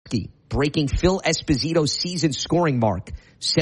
Gretzky breaking Phil Esposito's season scoring mark,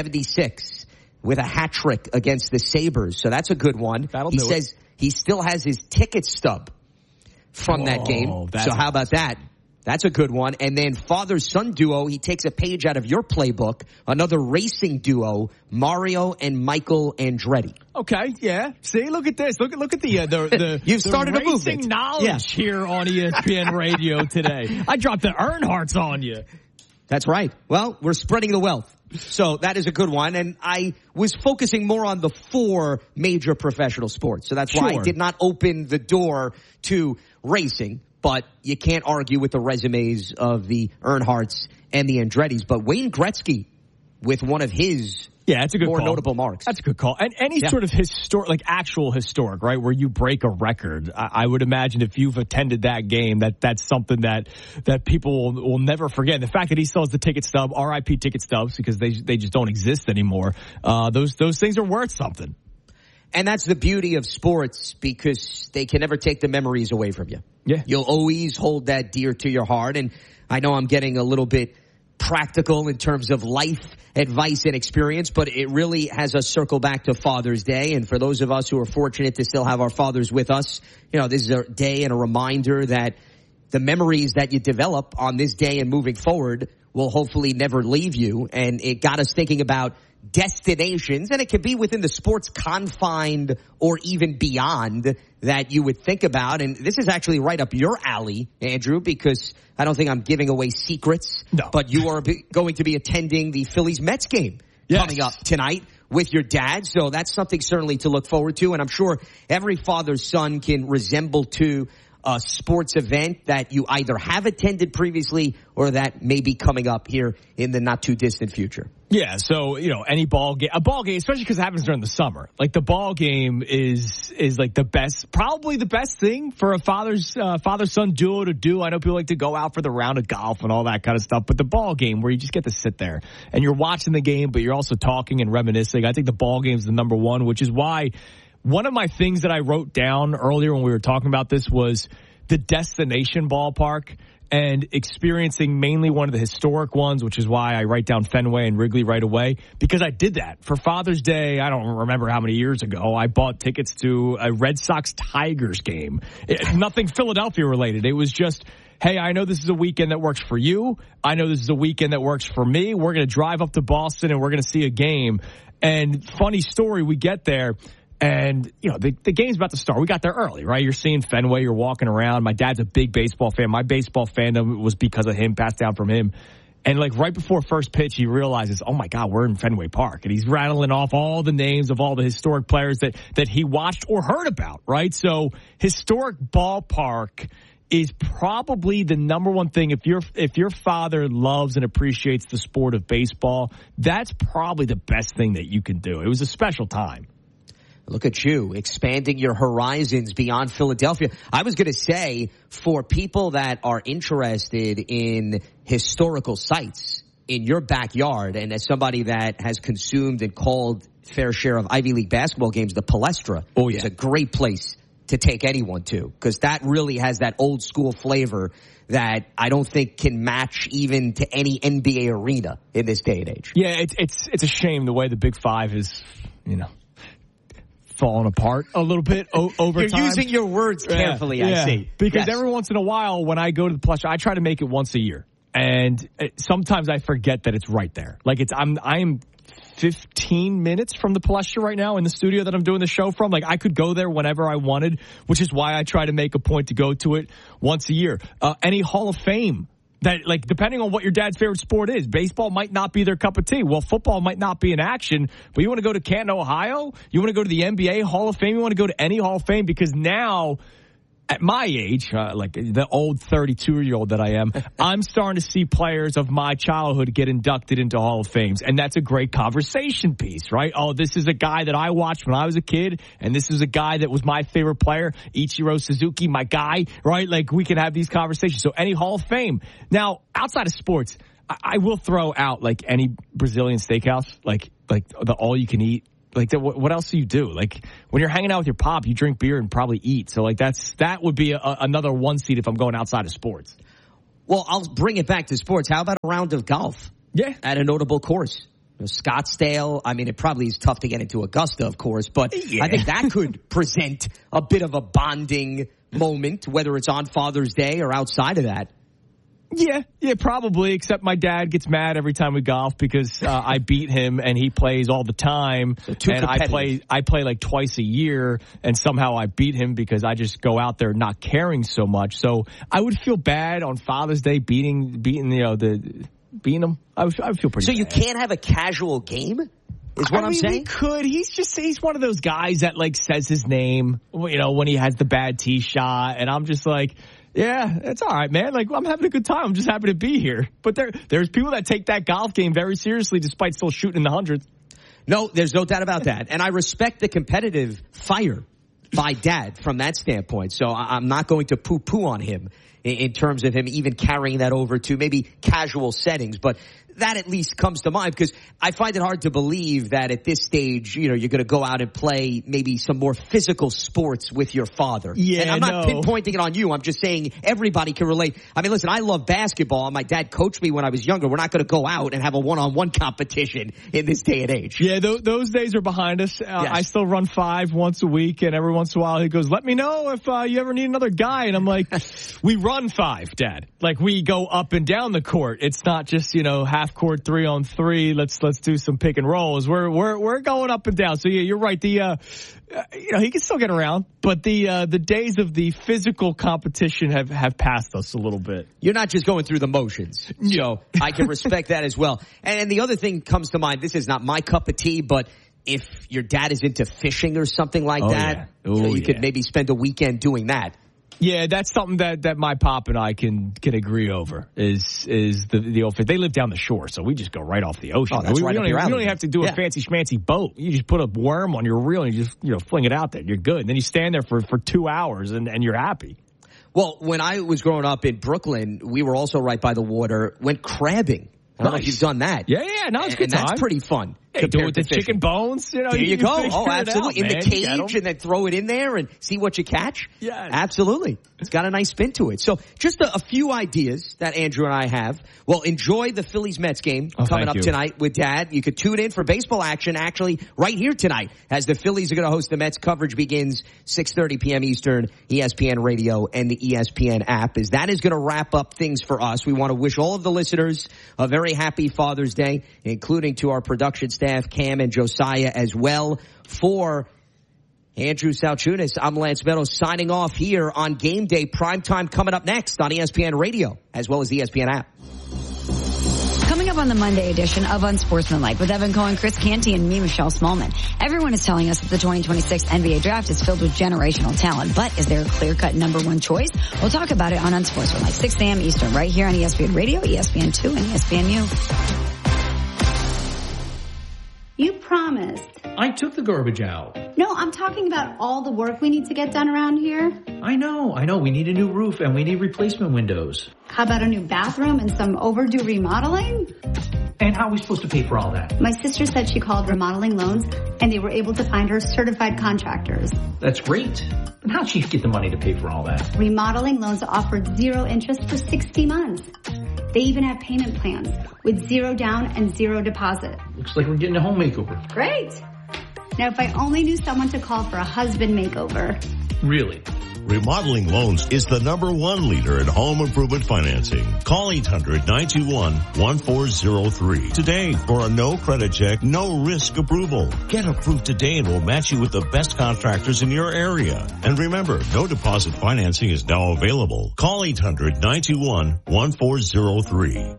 76, with a hat trick against the Sabres. So that's a good one. He says he still has his ticket stub from that game. So how about that? That's a good one. And then father-son duo, he takes a page out of your playbook. Another racing duo, Mario and Michael Andretti. Okay, yeah. See, look at this. Look at the You've started the a movement. racing knowledge here on ESPN Radio today. I dropped the Earnhardts on you. That's right. Well, we're spreading the wealth. So that is a good one. And I was focusing more on the 4 major professional sports. So that's why I did not open the door to racing. But you can't argue with the resumes of the Earnhardts and the Andrettis. But Wayne Gretzky with one of his that's a good more call. notable marks. That's a good call. And any sort of historic, like actual historic, right, where you break a record, I would imagine if you've attended that game, that's something that people will never forget. And the fact that he still has the ticket stub, RIP ticket stubs, because they just don't exist anymore, those things are worth something. And that's the beauty of sports, because they can never take the memories away from you. Yeah. You'll always hold that dear to your heart. And I know I'm getting a little bit practical in terms of life advice and experience, but it really has us circle back to Father's Day. And for those of us who are fortunate to still have our fathers with us, this is a day and a reminder that the memories that you develop on this day and moving forward will hopefully never leave you. And it got us thinking about destinations, and it could be within the sports confined or even beyond that you would think about. And this is actually right up your alley, Andrew, because I don't think I'm giving away secrets. No. But you are going to be attending the Phillies-Mets game coming up tonight with your dad. So that's something certainly to look forward to. And I'm sure every father's son can resemble to a sports event that you either have attended previously or that may be coming up here in the not too distant future. Yeah, so, any a ball game, especially because it happens during the summer. Like, the ball game is like probably the best thing for a father-son duo to do. I know people like to go out for the round of golf and all that kind of stuff, but the ball game where you just get to sit there and you're watching the game, but you're also talking and reminiscing. I think the ball game is the number one, which is why one of my things that I wrote down earlier when we were talking about this was the destination ballpark and experiencing mainly one of the historic ones, which is why I write down Fenway and Wrigley right away, because I did that. For Father's Day, I don't remember how many years ago, I bought tickets to a Red Sox-Tigers game. Nothing Philadelphia related. It was just, hey, I know this is a weekend that works for you. I know this is a weekend that works for me. We're going to drive up to Boston and we're going to see a game. And funny story, we get there. And, the game's about to start. We got there early, right? You're seeing Fenway. You're walking around. My dad's a big baseball fan. My baseball fandom was because of him, passed down from him. And, right before first pitch, he realizes, oh, my God, we're in Fenway Park. And he's rattling off all the names of all the historic players that he watched or heard about, right? So historic ballpark is probably the number one thing. If your father loves and appreciates the sport of baseball, that's probably the best thing that you can do. It was a special time. Look at you, expanding your horizons beyond Philadelphia. I was going to say, for people that are interested in historical sites in your backyard, and as somebody that has consumed and called fair share of Ivy League basketball games, the Palestra is a great place to take anyone to, because that really has that old school flavor that I don't think can match even to any NBA arena in this day and age. Yeah, it's a shame the way the Big Five is, falling apart a little bit over You're time. You're using your words carefully, I see. Because every once in a while when I go to the Palestra, I try to make it once a year. And sometimes I forget that it's right there. Like I'm 15 minutes from the Palestra right now in the studio that I'm doing the show from. Like, I could go there whenever I wanted, which is why I try to make a point to go to it once a year. Any Hall of Fame that, depending on what your dad's favorite sport is, baseball might not be their cup of tea. Well, football might not be in action, but you want to go to Canton, Ohio? You want to go to the NBA Hall of Fame? You want to go to any Hall of Fame? Because now, at my age, the old 32-year-old that I am, I'm starting to see players of my childhood get inducted into Hall of Fames. And that's a great conversation piece, right? Oh, this is a guy that I watched when I was a kid, and this is a guy that was my favorite player, Ichiro Suzuki, my guy, right? We can have these conversations. So any Hall of Fame. Now, outside of sports, I will throw out, any Brazilian steakhouse, the all-you-can-eat. What else do you do? When you're hanging out with your pop, you drink beer and probably eat. So, that would be another one seat if I'm going outside of sports. Well, I'll bring it back to sports. How about a round of golf? Yeah. At a notable course. Scottsdale, I mean, it probably is tough to get into Augusta, of course, but I think that could present a bit of a bonding moment, whether it's on Father's Day or outside of that. Yeah, probably, except my dad gets mad every time we golf because I beat him and he plays all the time. So and I play like twice a year, and somehow I beat him because I just go out there not caring so much. So I would feel bad on Father's Day beating beating him. I would feel pretty bad. So you can't have a casual game? Is what I'm saying? He could. He's one of those guys that like says his name, when he has the bad tee shot, and I'm just like, yeah, it's all right, man. Like, I'm having a good time. I'm just happy to be here. But there's people that take that golf game very seriously despite still shooting in the hundreds. No, there's no doubt about that. And I respect the competitive fire by Dad from that standpoint. So I'm not going to poo-poo on him in terms of him even carrying that over to maybe casual settings. But that at least comes to mind because I find it hard to believe that at this stage, you're going to go out and play maybe some more physical sports with your father. Yeah, and I'm not pinpointing it on you. I'm just saying everybody can relate. I mean, listen, I love basketball. My dad coached me when I was younger. We're not going to go out and have a one-on-one competition in this day and age. Yeah, those days are behind us. Yes. I still run 5 once a week, and every once in a while he goes, let me know if you ever need another guy. And I'm like, we run 5, Dad. Like, we go up and down the court. It's not just, half court 3-on-3. Let's do some pick and rolls. We're going up and down. So yeah, you're right. He can still get around, but the days of the physical competition have passed us a little bit. You're not just going through the motions. So I can respect that as well. And the other thing comes to mind, this is not my cup of tea, but if your dad is into fishing or something like that, you could maybe spend a weekend doing that. Yeah, that's something that my pop and I can agree over is the old fish. They live down the shore, so we just go right off the ocean. We don't even have to do a fancy schmancy boat. You just put a worm on your reel and you just fling it out there. You're good. And then you stand there for 2 hours and you're happy. Well, when I was growing up in Brooklyn, we were also right by the water, went crabbing. I don't know if you've done that. Yeah, no, it's good time. That's pretty fun. Yeah, do it with the chicken bones. There you go. Oh, absolutely. Out, in the cage and then throw it in there and see what you catch. Yeah. Absolutely. It's got a nice spin to it. So just a few ideas that Andrew and I have. Well, enjoy the Phillies-Mets game coming up tonight with Dad. You could tune in for baseball action actually right here tonight as the Phillies are going to host the Mets. Coverage begins 6:30 p.m. Eastern, ESPN Radio and the ESPN app. As that is going to wrap up things for us. We want to wish all of the listeners a very happy Father's Day, including to our production staff, Cam and Josiah as well. For Andrew Salchunas, I'm Lance Meadows signing off here on Game Day. Primetime coming up next on ESPN Radio as well as the ESPN app. Coming up on the Monday edition of Unsportsmanlike with Evan Cohen, Chris Canty, and me, Michelle Smallman. Everyone is telling us that the 2026 NBA draft is filled with generational talent, but is there a clear-cut number one choice? We'll talk about it on Unsportsmanlike, 6 a.m. Eastern, right here on ESPN Radio, ESPN2, and ESPNU. You promised. I took the garbage out. No, I'm talking about all the work we need to get done around here. I know. We need a new roof and we need replacement windows. How about a new bathroom and some overdue remodeling? And how are we supposed to pay for all that? My sister said she called Remodeling Loans and they were able to find her certified contractors. That's great. And how'd she get the money to pay for all that? Remodeling Loans offered 0 interest for 60 months. They even have payment plans with 0 down and 0 deposit. Looks like we're getting a home makeover. Great. Now, if I only knew someone to call for a husband makeover. Really? Remodeling Loans is the #1 leader in home improvement financing. Call 800-921-1403 today for a no credit check, no risk approval. Get approved today and we'll match you with the best contractors in your area. And remember, no deposit financing is now available. Call 800-921-1403.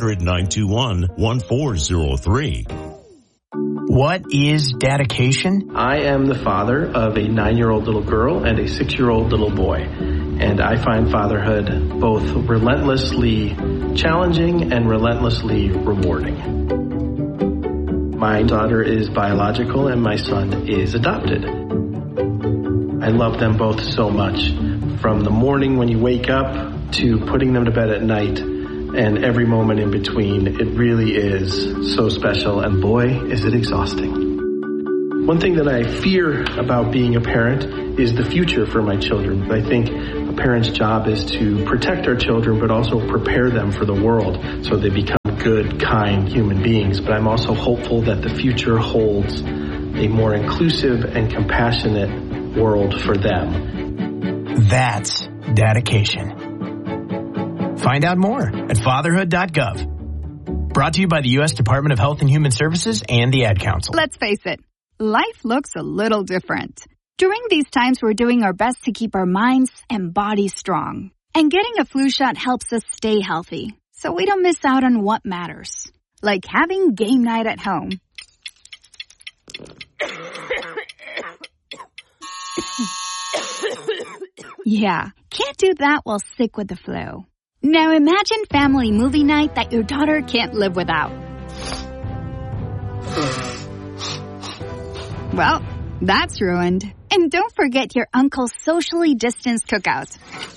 800-921-1403. What is dedication? I am the father of a 9-year-old little girl and a 6-year-old little boy. And I find fatherhood both relentlessly challenging and relentlessly rewarding. My daughter is biological and my son is adopted. I love them both so much. From the morning when you wake up to putting them to bed at night, and every moment in between, it really is so special, and boy, is it exhausting. One thing that I fear about being a parent is the future for my children. I think a parent's job is to protect our children, but also prepare them for the world so they become good, kind human beings. But I'm also hopeful that the future holds a more inclusive and compassionate world for them. That's dedication. Find out more at fatherhood.gov. Brought to you by the U.S. Department of Health and Human Services and the Ad Council. Let's face it, life looks a little different. During these times, we're doing our best to keep our minds and bodies strong. And getting a flu shot helps us stay healthy, so we don't miss out on what matters. Like having game night at home. Yeah, can't do that while sick with the flu. Now imagine family movie night that your daughter can't live without. Well, that's ruined. And don't forget your uncle's socially distanced cookout.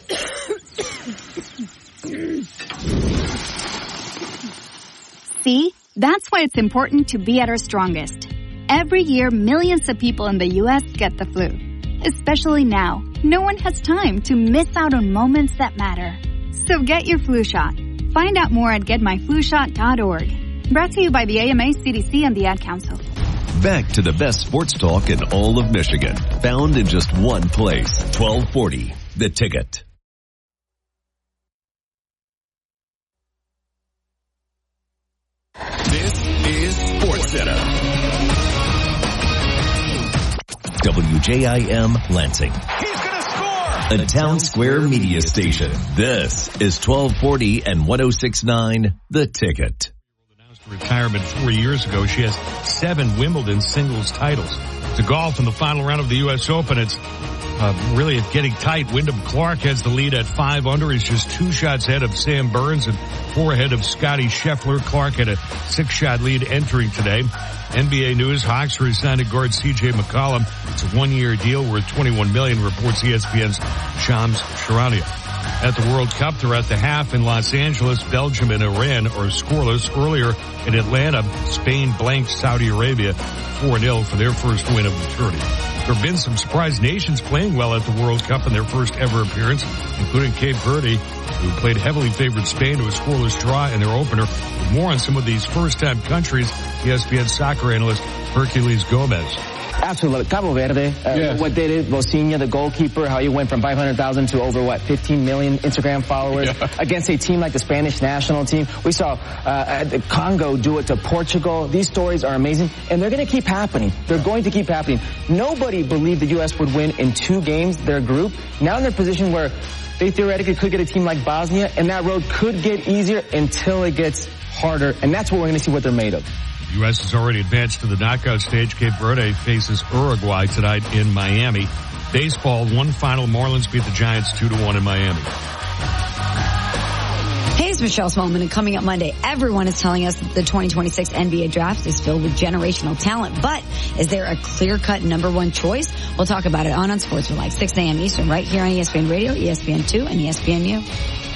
See? That's why it's important to be at our strongest. Every year, millions of people in the U.S. get the flu. Especially now, no one has time to miss out on moments that matter. So get your flu shot. Find out more at getmyflushot.org. Brought to you by the AMA, CDC, and the Ad Council. Back to the best sports talk in all of Michigan. Found in just one place. 1240, The Ticket. This is SportsCenter. WJIM Lansing. He's going to score! A Town Square media station. This is 1240 and 106.9 The Ticket. Announced retirement 4 years ago. She has 7 Wimbledon singles titles. To golf in the final round of the U.S. Open, it's really getting tight. Wyndham Clark has the lead at 5 under. He's just 2 shots ahead of Sam Burns and 4 ahead of Scotty Scheffler. Clark had a 6-shot lead entering today. NBA news, Hawks re-signed guard C.J. McCollum. It's a 1-year deal worth $21 million, reports ESPN's Shams Charania. At the World Cup, they're at the half in Los Angeles. Belgium and Iran are scoreless. Earlier in Atlanta, Spain blanked Saudi Arabia 4-0 for their first win of the tournament. There have been some surprise nations playing well at the World Cup in their first ever appearance, including Cape Verde, who played heavily favored Spain to a scoreless draw in their opener. More on some of these first-time countries, ESPN soccer analyst Hercules Gomez. Absolutely. Cabo Verde, what they did, Bocinha, the goalkeeper, how he went from 500,000 to over, 15 million Instagram followers against a team like the Spanish national team. We saw the Congo do it to Portugal. These stories are amazing, and they're going to keep happening. They're going to keep happening. Nobody believed the U.S. would win in 2 games, their group. Now in their position where they theoretically could get a team like Bosnia, and that road could get easier until it gets harder, and that's what we're going to see what they're made of. The U.S. has already advanced to the knockout stage. Cape Verde faces Uruguay tonight in Miami. Baseball, 1 final. Marlins beat the Giants 2-1 in Miami. Hey, it's Michelle Smallman, and coming up Monday, everyone is telling us that the 2026 NBA draft is filled with generational talent. But is there a clear-cut number 1 choice? We'll talk about it on Sports for Life, 6 a.m. Eastern, right here on ESPN Radio, ESPN2, and ESPNU.